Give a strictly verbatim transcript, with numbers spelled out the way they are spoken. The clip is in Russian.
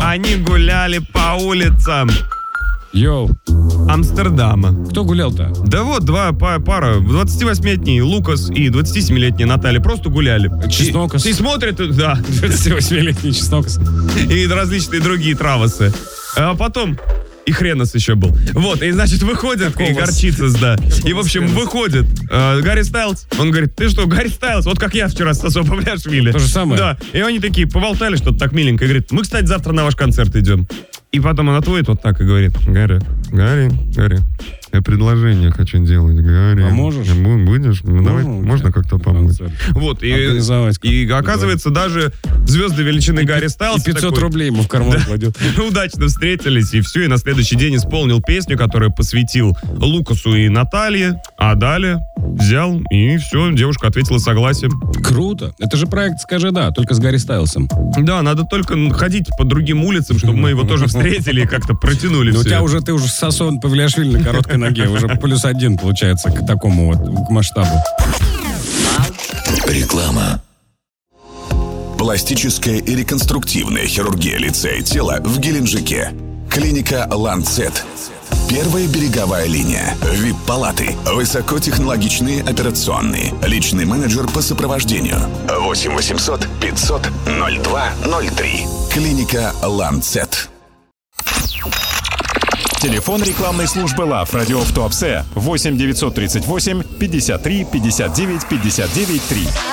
Они гуляли по улицам Йоу. Амстердама. Кто гулял-то? Да вот, два па- пара, двадцативосьмилетний Лукас и двадцатисемилетняя Наталья просто гуляли. Чеснокос. И, и смотрят, да, двадцативосьмилетний Чеснокос. и различные другие травосы. А потом... И хренос еще был. Вот, и, значит, выходит, и горчицас, да. И, в общем, выходит э, Гарри Стайлз. Он говорит, ты что, Гарри Стайлз? Вот как я вчера с Сосо Павлиашвили. То же самое? Да. И они такие поболтали что-то так миленько. И говорит, мы, кстати, завтра на ваш концерт идем. И потом он отводит вот так и говорит, Гарри, Гарри, Гарри, я предложение хочу делать, Гарри. Поможешь? Будешь? Ну, давай, Ну, можно как-то помочь? Вот, и, и оказывается, даже звезды величины и, Гарри Стайлз... И пятьсот такой, рублей ему в карман да, кладет. удачно встретились, и все, и на следующий день исполнил песню, которую посвятил Лукасу и Наталье, а далее взял, и все, девушка ответила согласием. Круто. Это же проект «Скажи да», только с Гарри Стайлсом. Да, надо только ходить по другим улицам, чтобы мы его тоже встретили и как-то протянули Но у все. тебя уже, ты уже Сосо Павлиашвили на короткой ноге, уже плюс один получается к такому вот к масштабу. Реклама. Пластическая и реконструктивная хирургия лица и тела в Геленджике. Клиника «Ланцет». Первая береговая линия. ви ай пи-палаты. Высокотехнологичные операционные. Личный менеджер по сопровождению. восемь восемьсот пятьсот ноль два ноль три. Клиника «Ланцет». Телефон рекламной службы «Лав» Радио в Туапсе восемь девятьсот тридцать восемь пятьдесят три пятьдесят девять пятьдесят девять три.